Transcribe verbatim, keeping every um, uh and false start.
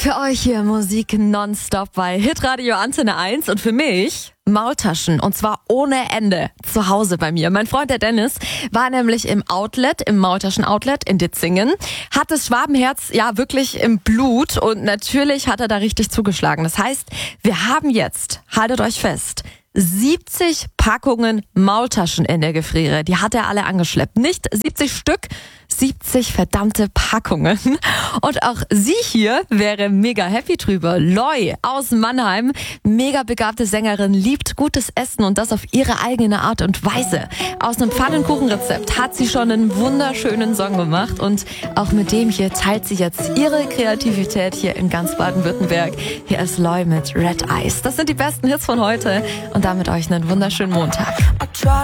Für euch hier Musik nonstop bei Hitradio Antenne eins und für mich Maultaschen und zwar ohne Ende zu Hause bei mir. Mein Freund der Dennis war nämlich im Outlet, im Maultaschen-Outlet in Ditzingen, hat das Schwabenherz ja wirklich im Blut und natürlich hat er da richtig zugeschlagen. Das heißt, wir haben jetzt, haltet euch fest, siebzig Packungen Maultaschen in der Gefriere. Die hat er alle angeschleppt. Nicht siebzig Stück, siebzig verdammte Packungen. Und auch sie hier wäre mega happy drüber. Loi aus Mannheim, mega begabte Sängerin, liebt gutes Essen und das auf ihre eigene Art und Weise. Aus einem Pfannkuchenrezept hat sie schon einen wunderschönen Song gemacht und auch mit dem hier teilt sie jetzt ihre Kreativität hier in ganz Baden-Württemberg. Hier ist Loi mit Red Eyes. Das sind die besten Hits von heute und damit euch einen wunderschönen Montag.